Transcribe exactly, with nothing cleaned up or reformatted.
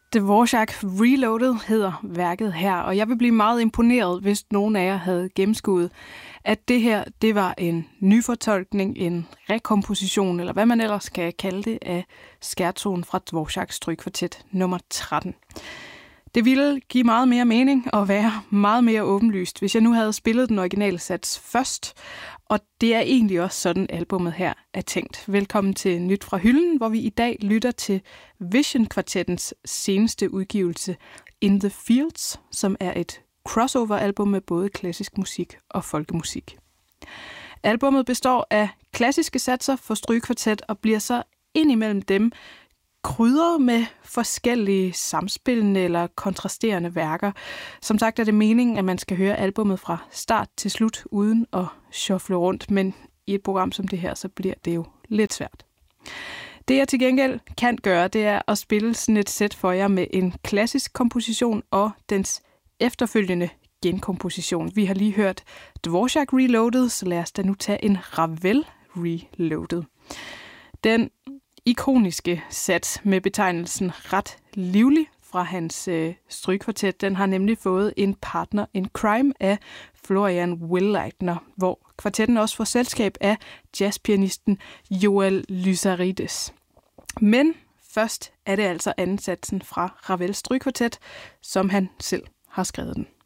Dvorak Reloaded hedder værket her, og jeg vil blive meget imponeret, hvis nogen af jer havde gennemskuet, at det her, det var en nyfortolkning, en rekomposition, eller hvad man ellers kan kalde det, af skærtonen fra Dvoraks strygkvartet nummer tretten. Det ville give meget mere mening og være meget mere åbenlyst, hvis jeg nu havde spillet den originale sats først. Og det er egentlig også sådan, albumet her er tænkt. Velkommen til Nyt fra Hylden, hvor vi i dag lytter til Vision-kvartettens seneste udgivelse In the Fields, som er et crossover-album med både klassisk musik og folkemusik. Albummet består af klassiske satser for strygekvartet og bliver så indimellem dem krydret med forskellige samspillende eller kontrasterende værker. Som sagt er det meningen, at man skal høre albummet fra start til slut uden at shuffle rundt, men i et program som det her, så bliver det jo lidt svært. Det jeg til gengæld kan gøre, det er at spille sådan et sæt for jer med en klassisk komposition og dens efterfølgende genkomposition. Vi har lige hørt Dvorak Reloaded, så lad os da nu tage en Ravel Reloaded. Den ikoniske sats med betegnelsen ret livlig fra hans øh, strygkvartet, den har nemlig fået en partner in crime af Florian Willleitner, hvor kvartetten også får selskab af jazzpianisten Joel Lysarides. Men først er det altså anden satsen fra Ravels strygkvartet, som han selv har skrevet den.